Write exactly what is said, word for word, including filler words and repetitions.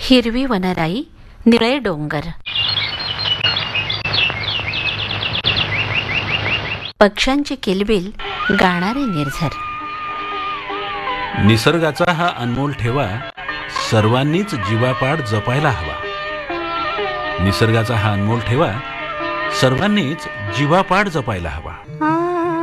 हिरवी वनराई, निळे डोंगर, पक्ष्यांची किलबिल, गाणारे निर्झर. निसर्गाचा हा अनमोल ठेवा सर्वांनीच जीवापाड जपायला हवा. निसर्गाचा हा अनमोल ठेवा सर्वांनीच जीवापाड जपायला हवा.